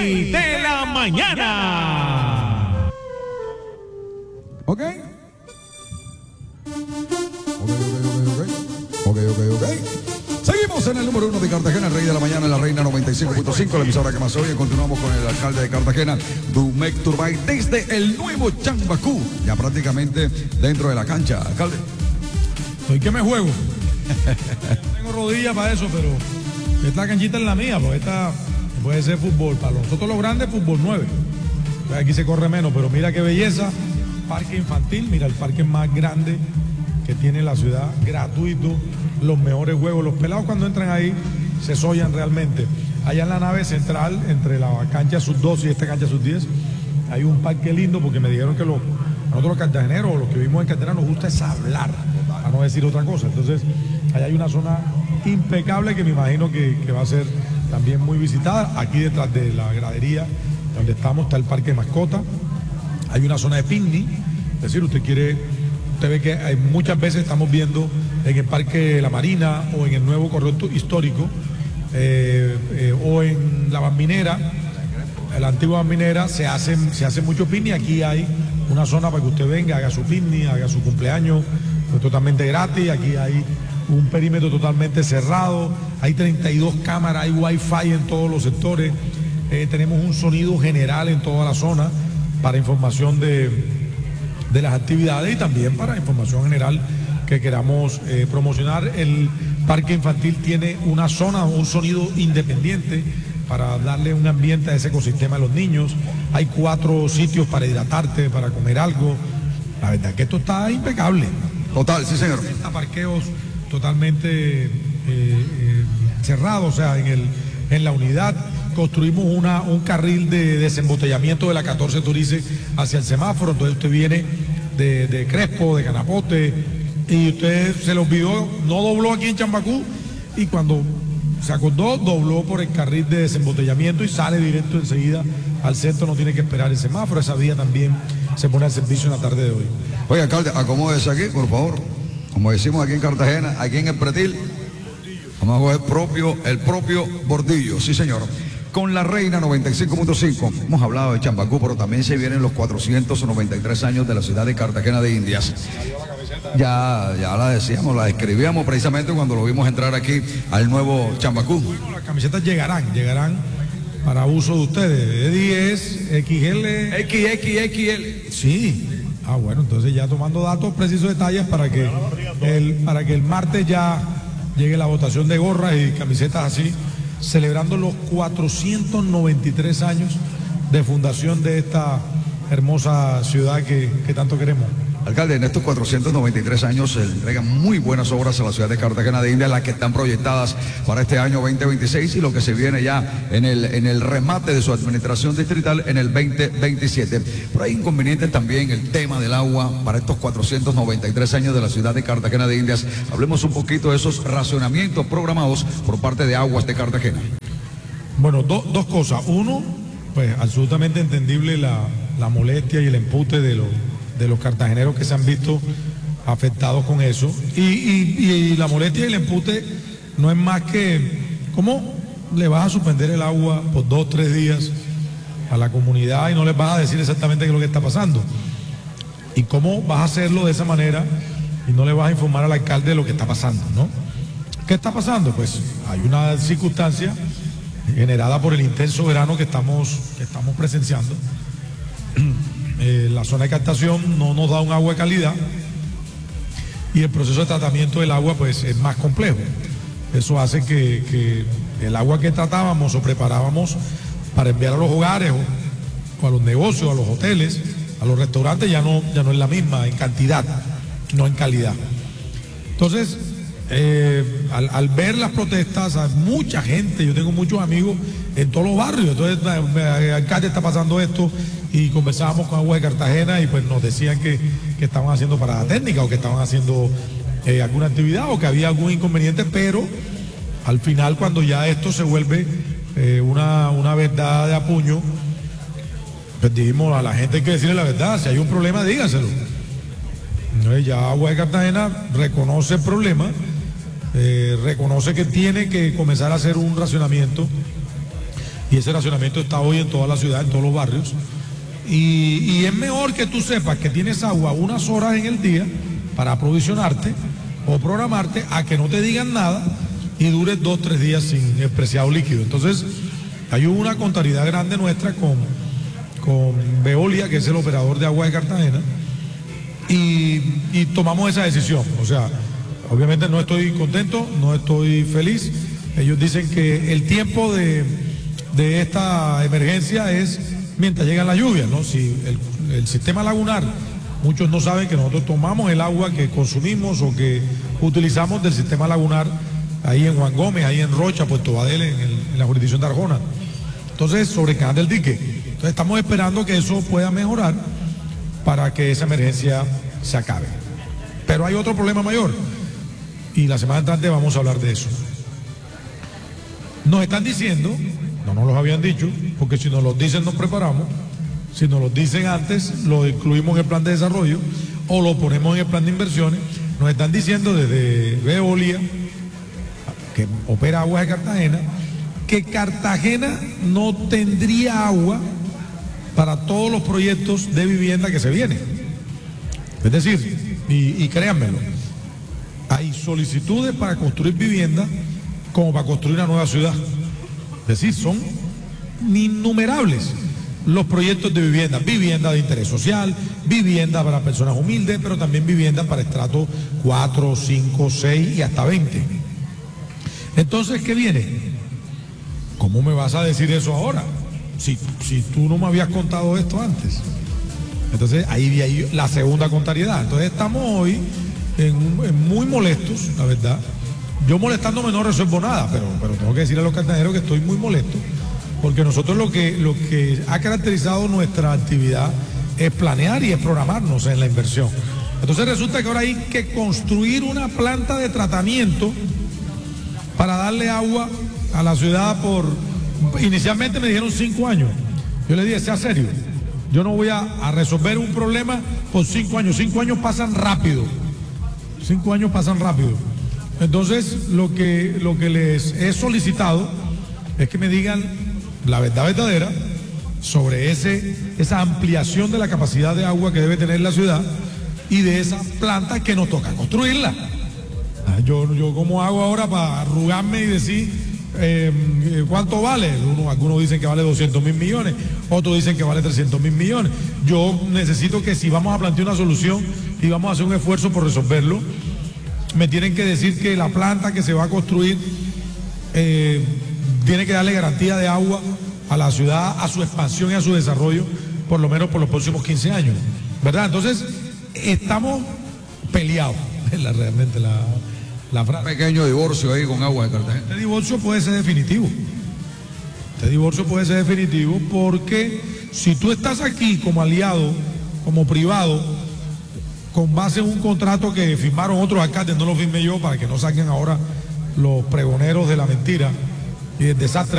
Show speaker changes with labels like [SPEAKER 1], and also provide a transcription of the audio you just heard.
[SPEAKER 1] Rey de la Mañana.
[SPEAKER 2] Ok. Seguimos en el número 1 de Cartagena, el Rey de la Mañana, en la Reina 95.5, la emisora que más oye. Continuamos con el alcalde de Cartagena, Dumec Turbay, desde el nuevo Chambacú, ya prácticamente dentro de la cancha. Alcalde.
[SPEAKER 3] ¿Hoy qué me juego? No tengo rodillas para eso, pero esta canchita es la mía, porque esta puede ser fútbol. Para nosotros los grandes, fútbol 9. Pues aquí se corre menos, pero mira qué belleza. Parque infantil, mira el parque más grande que tiene la ciudad, gratuito, los mejores juegos. Los pelados cuando entran ahí se sollan realmente. Allá en la nave central, entre la cancha sub-12 y esta cancha sub-10, hay un parque lindo, porque me dijeron que a nosotros los cartageneros, o los que vivimos en Cartagena, nos gusta es hablar, a no decir otra cosa. Entonces, allá hay una zona impecable que me imagino que va a ser también muy visitada. Aquí detrás de la gradería donde estamos está el parque de mascotas. Hay una zona de picnic, es decir, usted ve que muchas veces estamos viendo en el Parque La Marina o en el nuevo corredor histórico o en la Bambinera, la antigua Bambinera, se hace mucho picnic. Aquí hay una zona para que usted venga, haga su picnic, haga su cumpleaños, totalmente gratis. Aquí hay un perímetro totalmente cerrado, hay 32 cámaras, hay wifi en todos los sectores, tenemos un sonido general en toda la zona para información de las actividades y también para información general que queramos promocionar. El parque infantil tiene una zona, un sonido independiente para darle un ambiente a ese ecosistema a los niños. Hay 4 sitios para hidratarte, para comer algo. La verdad que esto está impecable.
[SPEAKER 2] Total, sí señor.
[SPEAKER 3] Está parqueos totalmente cerrados, o sea, en la unidad. Construimos un carril de desembotellamiento de la 14 Turice hacia el semáforo. Entonces usted viene de Crespo, de Canapote, y usted se le olvidó, no dobló aquí en Chambacú, y cuando se acordó, dobló por el carril de desembotellamiento y sale directo enseguida al centro, no tiene que esperar el semáforo. Esa vía también se pone al servicio en la tarde de hoy.
[SPEAKER 2] Oye, alcalde, acomódese aquí, por favor. Como decimos aquí en Cartagena, aquí en el pretil, vamos a coger el propio bordillo, sí señor. Con la Reina 95.5, hemos hablado de Chambacú, pero también se vienen los 493 años de la ciudad de Cartagena de Indias. Ya la decíamos, la escribíamos precisamente cuando lo vimos entrar aquí al nuevo Chambacú.
[SPEAKER 3] Las camisetas llegarán para uso de ustedes, de 10, XL,
[SPEAKER 2] XXXL.
[SPEAKER 3] Sí. Bueno, entonces ya tomando datos precisos, detalles para que el martes ya llegue la votación de gorras y camisetas así, celebrando los 493 años de fundación de esta hermosa ciudad que tanto queremos.
[SPEAKER 2] Alcalde, en estos 493 años se entregan muy buenas obras a la ciudad de Cartagena de Indias, las que están proyectadas para este año 2026 y lo que se viene ya en el remate de su administración distrital en el 2027. Pero hay inconvenientes también, el tema del agua para estos 493 años de la ciudad de Cartagena de Indias. Hablemos un poquito de esos racionamientos programados por parte de Aguas de Cartagena.
[SPEAKER 3] Bueno, dos cosas. Uno, pues absolutamente entendible la molestia y el empute de los cartageneros que se han visto afectados con eso. Y la molestia y el empute no es más que, ¿cómo le vas a suspender el agua por 2 o 3 días a la comunidad y no les vas a decir exactamente qué es lo que está pasando? ¿Y cómo vas a hacerlo de esa manera y no le vas a informar al alcalde de lo que está pasando, ¿no? ¿Qué está pasando? Pues hay una circunstancia generada por el intenso verano que estamos presenciando. La zona de captación no nos da un agua de calidad y el proceso de tratamiento del agua pues es más complejo. Eso hace que el agua que tratábamos o preparábamos para enviar a los hogares o a los negocios, a los hoteles, a los restaurantes ya no es la misma en cantidad, no en calidad. Entonces, al ver las protestas, a mucha gente, yo tengo muchos amigos en todos los barrios, entonces el alcalde está pasando esto, y conversábamos con Aguas de Cartagena y pues nos decían que estaban haciendo parada técnica o que estaban haciendo alguna actividad o que había algún inconveniente, pero al final cuando ya esto se vuelve una verdad de apuño, pues dijimos a la gente hay que decirle la verdad, si hay un problema dígaselo. Entonces ya Aguas de Cartagena reconoce el problema, reconoce que tiene que comenzar a hacer un racionamiento y ese racionamiento está hoy en toda la ciudad, en todos los barrios. Y es mejor que tú sepas que tienes agua unas horas en el día para aprovisionarte o programarte, a que no te digan nada y dures 2 o 3 días sin el preciado líquido. Entonces, hay una contrariedad grande nuestra con Veolia, que es el operador de agua de Cartagena, y tomamos esa decisión. O sea, obviamente no estoy contento, no estoy feliz. Ellos dicen que el tiempo de esta emergencia es mientras llegan las lluvias, ¿no? Si el sistema lagunar, muchos no saben que nosotros tomamos el agua que consumimos o que utilizamos del sistema lagunar ahí en Juan Gómez, ahí en Rocha, Puerto Badel, en la jurisdicción de Arjona. Entonces, sobre el canal del dique. Entonces, estamos esperando que eso pueda mejorar para que esa emergencia se acabe. Pero hay otro problema mayor, y la semana entrante vamos a hablar de eso. Nos están diciendo, no nos los habían dicho, porque si nos los dicen nos preparamos, si nos los dicen antes, lo incluimos en el plan de desarrollo o lo ponemos en el plan de inversiones. Nos están diciendo desde Veolia, que opera Aguas de Cartagena, que Cartagena no tendría agua para todos los proyectos de vivienda que se vienen. Es decir, y créanmelo, hay solicitudes para construir vivienda como para construir una nueva ciudad. Es decir, son innumerables los proyectos de vivienda, vivienda de interés social, vivienda para personas humildes, pero también vivienda para estratos 4, 5, 6 y hasta 20. Entonces, ¿qué viene? ¿Cómo me vas a decir eso ahora? Si tú no me habías contado esto antes. Entonces, ahí la segunda contrariedad. Entonces, estamos hoy muy molestos, la verdad. Yo molestándome no resuelvo nada, pero tengo que decirle a los cartageneros que estoy muy molesto, porque nosotros lo que ha caracterizado nuestra actividad es planear y es programarnos en la inversión. Entonces resulta que ahora hay que construir una planta de tratamiento para darle agua a la ciudad inicialmente me dijeron 5 años. Yo le dije, sea serio, yo no voy a resolver un problema por 5 años. 5 años pasan rápido. 5 años pasan rápido. Entonces, lo que les he solicitado es que me digan la verdad verdadera sobre esa ampliación de la capacidad de agua que debe tener la ciudad y de esa planta que nos toca construirla. Yo ¿cómo hago ahora para arrugarme y decir cuánto vale? Algunos dicen que vale 200.000 millones, otros dicen que vale 300.000 millones. Yo necesito que si vamos a plantear una solución y vamos a hacer un esfuerzo por resolverlo, me tienen que decir que la planta que se va a construir tiene que darle garantía de agua a la ciudad, a su expansión y a su desarrollo, por lo menos por los próximos 15 años, ¿verdad? Entonces, estamos peleados, es realmente la frase.
[SPEAKER 2] Un pequeño divorcio ahí con Aguas de Cartagena.
[SPEAKER 3] Este divorcio puede ser definitivo. Este divorcio puede ser definitivo porque si tú estás aquí como aliado, como privado, con base en un contrato que firmaron otros alcaldes, no lo firmé yo para que no saquen ahora los pregoneros de la mentira y del desastre